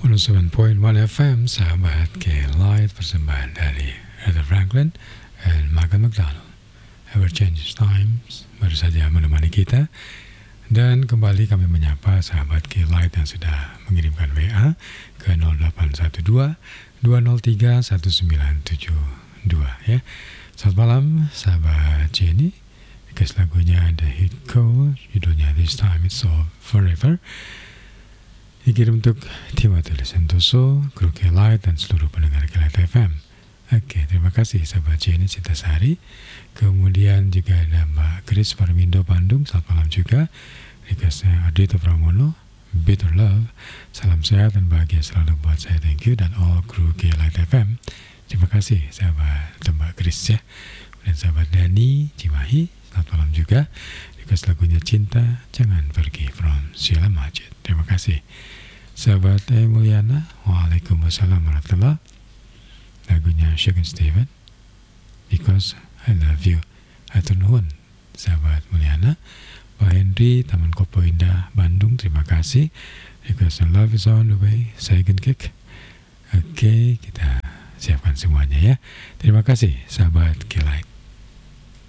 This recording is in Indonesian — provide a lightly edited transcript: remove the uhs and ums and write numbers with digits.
107.1 FM, sahabat K-Light, persembahan dari Aretha Franklin dan Michael McDonald. Ever Changes Times baru saja menemani kita. Dan kembali kami menyapa sahabat K-Light yang sudah mengirimkan WA ke 0812 203 1972 ya. Selamat malam sahabat Jenny. Request lagunya ada hit code, judulnya This Time It's All Forever. Dikirim untuk Timothy Santoso, kru K-Light dan seluruh pendengar K-Light FM. Oke, terima kasih sahabat Jenny Citasari. Kemudian juga ada Mbak Chris Parmindo Bandung, selamat malam juga. Requestnya Adito Pramono, Bitter Love. Salam sehat dan bahagia selalu buat saya, thank you. Dan all kru K-Light FM. Terima kasih sahabat Mbak Chris ya. Dan sahabat Dani Cimahi, selamat malam juga. Request lagunya Cinta Jangan Pergi from Sheila Majid. Terima kasih. Sahabat Mulyana, waalaikumsalam warahmatullahi. Lagunya Shakin Steven, Because I Love You. Atur nuhun sahabat Mulyana. Pak Henry, Taman Kopo Indah, Bandung, terima kasih. Request Love Is On The Way, Second Kick. Oke, kita siapkan semuanya ya. Terima kasih sahabat K-Light.